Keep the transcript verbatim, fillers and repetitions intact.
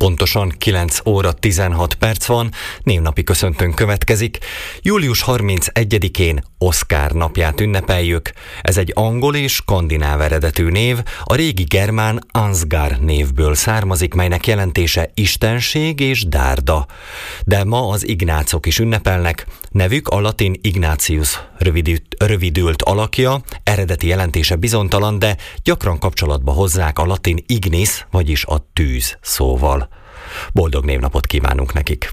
Pontosan kilenc óra tizenhat perc van, névnapi köszöntőnk következik. július harmincegyedikén Oszkár napját ünnepeljük. Ez egy angol és skandináv eredetű név, a régi germán Ansgar névből származik, melynek jelentése istenség és dárda. De ma az ignácok is ünnepelnek, nevük a latin Ignatius rövidült, rövidült alakja, eredeti jelentése bizonytalan, de gyakran kapcsolatba hozzák a latin ignis, vagyis a tűz szóval. Boldog névnapot kívánunk nekik!